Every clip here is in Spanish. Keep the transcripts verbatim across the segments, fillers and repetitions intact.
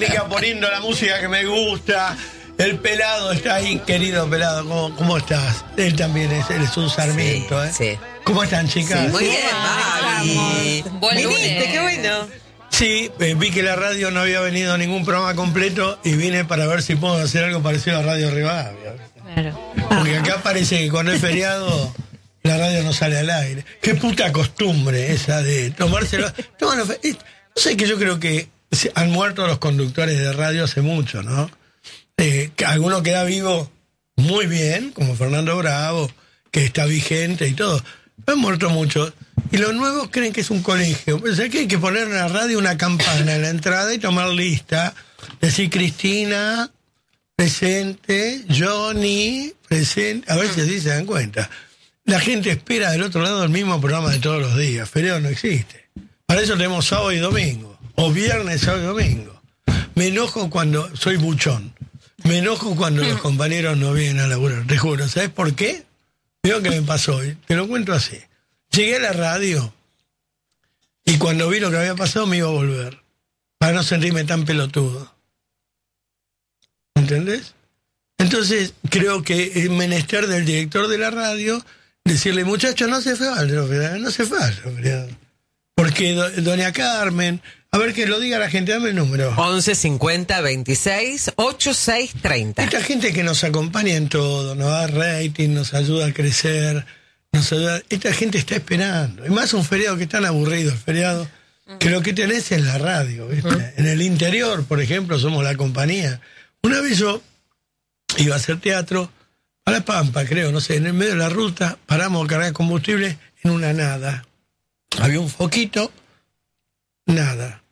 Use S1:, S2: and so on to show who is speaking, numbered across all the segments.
S1: técnica poniendo la música que me gusta. El Pelado está ahí, querido Pelado. ¿Cómo, cómo estás? Él también es, él es un Sarmiento,
S2: sí,
S1: ¿eh?
S2: Sí.
S1: ¿Cómo están, chicas?
S2: Sí, muy bien,
S3: Mari.
S2: Buen lunes. Qué bueno.
S1: Sí, eh, vi que la radio no había venido a ningún programa completo y vine para ver si puedo hacer algo parecido a Radio Rivadavia.
S3: Claro.
S1: Porque acá parece que cuando es feriado la radio no sale al aire. Qué puta costumbre esa de tomárselo. Tómalo, no sé, que yo creo que han muerto los conductores de radio hace mucho, ¿no? Eh, que alguno queda vivo muy bien, como Fernando Bravo, que está vigente y todo. Han muerto muchos. Y los nuevos creen que es un colegio. Pues hay que poner en la radio una campana en la entrada y tomar lista. Decir Cristina, presente, Johnny, presente. A ver si así se dan cuenta. La gente espera del otro lado el mismo programa de todos los días. Feriado no existe. Para eso tenemos sábado y domingo. O viernes, sábado y domingo. Me enojo cuando soy buchón. Me enojo cuando los compañeros no vienen a laburar. Te juro. ¿Sabes por qué? Digo que me pasó hoy. Te lo cuento así. Llegué a la radio y cuando vi lo que había pasado me iba a volver. Para no sentirme tan pelotudo. ¿Entendés? Entonces creo que el menester del director de la radio decirle, muchachos, no se falta, no se falta. Porque do, doña Carmen, a ver que lo diga la gente, dame el número.
S2: once cincuenta veintiséis ochenta y seis treinta.
S1: Esta gente que nos acompaña en todo, nos da rating, nos ayuda a crecer, nos ayuda, esta gente está esperando. Y más un feriado que es tan aburrido, el feriado, que lo que tenés es la radio, ¿viste? Uh-huh. En el interior, por ejemplo, somos la compañía. Una vez yo iba a hacer teatro a La Pampa, creo, no sé, en el medio de la ruta, paramos a cargar combustible en una nada. Había un foquito, nada.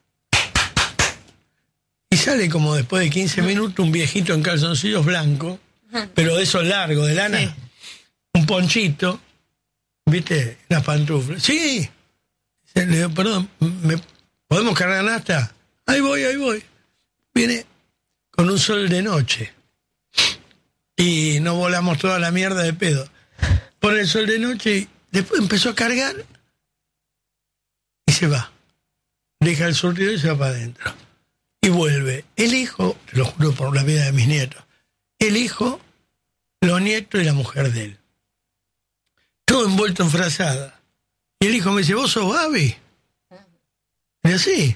S1: Y sale como después de quince minutos un viejito en calzoncillos blancos, pero de esos largos, de lana, sí. Un ponchito, ¿viste? Las pantuflas. Sí. Le digo, perdón, ¿me ¿podemos cargar nafta? Ahí voy, ahí voy. Viene con un sol de noche. Y no volamos toda la mierda de pedo. Pone el sol de noche y después empezó a cargar y se va. Deja el surtido y se va para adentro. Y vuelve. El hijo, te lo juro por la vida de mis nietos, el hijo, los nietos y la mujer de él. Todo envuelto en frazada. Y el hijo me dice, ¿vos sos Babi? Y yo, sí.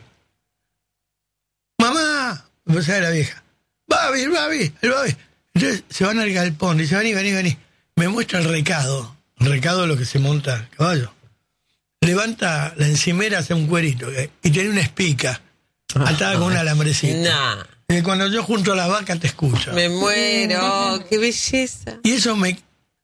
S1: Mamá, empezaba la vieja. Babi, el Babi, el Babi. Entonces se van al galpón, dice, vení, vení, vení. Me muestra el recado, el recado de lo que se monta el caballo. Levanta la encimera, hace un cuerito, ¿eh? Y tiene una espica, atada con un alambrecito.
S2: Nah.
S1: Y cuando yo junto a la vaca te escucho.
S2: Me muero, qué belleza.
S1: Y eso me...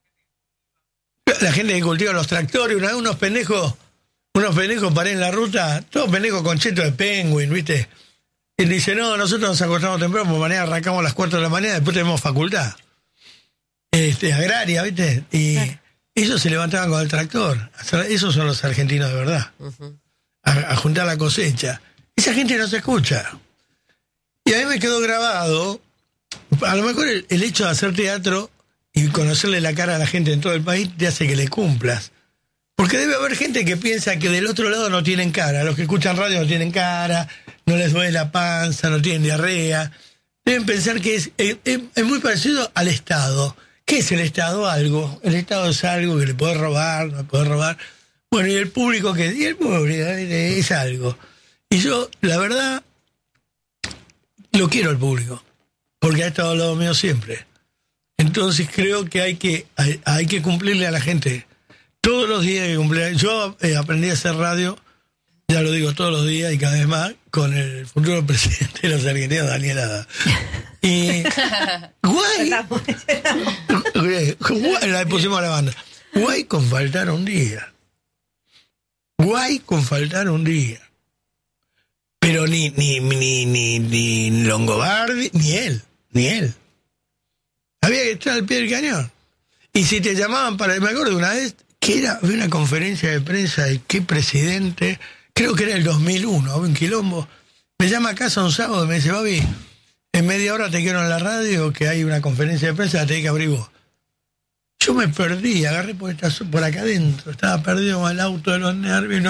S1: La gente que cultiva los tractores, una vez unos pendejos, unos pendejos paré en la ruta, todos pendejos con cheto de Penguin, ¿viste? Y dice, no, nosotros nos acostamos temprano, por mañana arrancamos a las cuatro de la mañana, después tenemos facultad. Este, agraria, ¿viste? Y ellos se levantaban con el tractor. Esos son los argentinos de verdad. Uh-huh. A, a juntar la cosecha. Esa gente no se escucha. Y a mí me quedó grabado, a lo mejor el, el hecho de hacer teatro y conocerle la cara a la gente en todo el país te hace que le cumplas. Porque debe haber gente que piensa que del otro lado no tienen cara. Los que escuchan radio no tienen cara, no les duele la panza, no tienen diarrea. Deben pensar que es, es, es muy parecido al Estado. ¿Qué es el Estado? Algo. El Estado es algo que le puede robar, no puede robar. Bueno, y el público, ¿qué? Y el público es algo. Y yo, la verdad, lo quiero al público, porque ha estado al lado mío siempre. Entonces creo que hay que, hay, hay que cumplirle a la gente. Todos los días hay que cumplirle. Yo eh, aprendí a hacer radio, ya lo digo todos los días y cada vez más, con el futuro presidente de los argentinos, Daniel Ada. Y guay, guay, la pusimos a la banda. Guay con faltar un día. Guay con faltar un día. Pero ni, ni, ni, ni, ni Longobardi, ni él, ni él. Había que estar al pie del cañón. Y si te llamaban para... Me acuerdo de una vez que era había una conferencia de prensa de qué presidente, creo que era el dos mil uno, un quilombo. Me llama a casa un sábado y me dice, Babi, en media hora te quiero en la radio, que hay una conferencia de prensa, la tenés que abrir vos. Yo me perdí, agarré por, esta, por acá adentro, estaba perdido en el auto de los nervios.